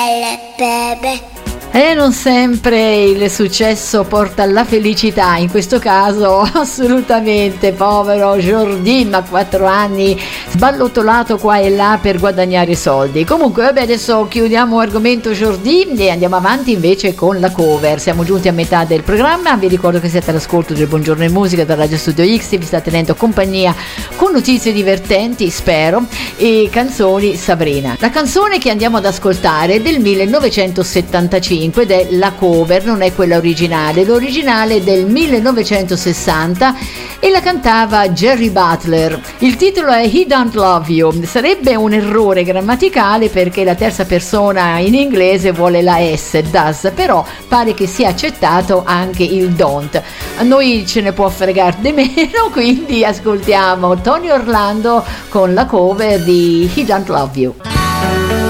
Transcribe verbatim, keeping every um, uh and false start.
Bebe. E non sempre il successo porta alla felicità, in questo caso assolutamente. Povero Jordim, a quattro anni, sballottolato qua e là per guadagnare soldi. Comunque vabbè, adesso chiudiamo argomento Jordim e andiamo avanti invece con la cover. Siamo giunti a metà del programma, vi ricordo che siete all'ascolto del Buongiorno in Musica da Radio Studio X, vi sta tenendo compagnia con notizie divertenti, spero, e canzoni Sabrina. La canzone che andiamo ad ascoltare è del millenovecentosettantacinque ed è la cover, non è quella originale. L'originale è del millenovecentosessanta e la cantava Jerry Butler. Il titolo è He Don't Love You. Sarebbe un errore grammaticale perché la terza persona in inglese vuole la S, does, però pare che sia accettato anche il don't. A noi ce ne può fregare di meno, quindi ascoltiamo Tony Orlando con la cover di He Don't Love You.